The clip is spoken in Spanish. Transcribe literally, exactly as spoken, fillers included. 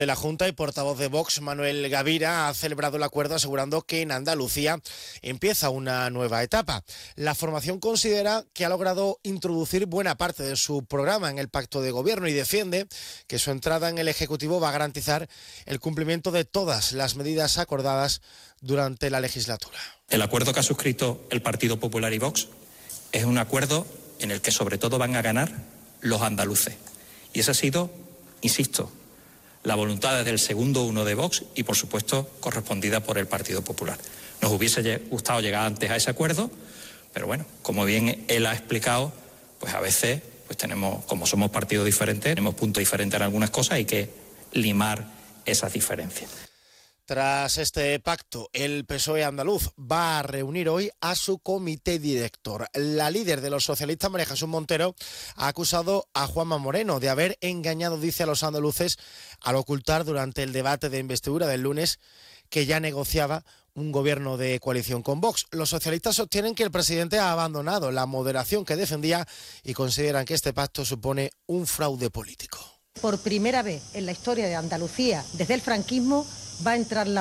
De la Junta y portavoz de Vox, Manuel Gavira, ha celebrado el acuerdo asegurando que en Andalucía empieza una nueva etapa. La formación considera que ha logrado introducir buena parte de su programa en el pacto de gobierno y defiende que su entrada en el Ejecutivo va a garantizar el cumplimiento de todas las medidas acordadas durante la legislatura. El acuerdo que ha suscrito el Partido Popular y Vox es un acuerdo en el que sobre todo van a ganar los andaluces. Y esa ha sido, insisto, la voluntad desde el segundo uno de Vox y, por supuesto, correspondida por el Partido Popular. Nos hubiese gustado llegar antes a ese acuerdo, pero bueno, como bien él ha explicado, pues a veces pues tenemos, como somos partidos diferentes, tenemos puntos diferentes en algunas cosas, hay que limar esas diferencias. Tras este pacto, el P S O E andaluz va a reunir hoy a su comité director. La líder de los socialistas, María Jesús Montero, ha acusado a Juanma Moreno de haber engañado, dice, a los andaluces al ocultar durante el debate de investidura del lunes que ya negociaba un gobierno de coalición con Vox. Los socialistas sostienen que el presidente ha abandonado la moderación que defendía y consideran que este pacto supone un fraude político. Por primera vez en la historia de Andalucía, desde el franquismo, va a entrar la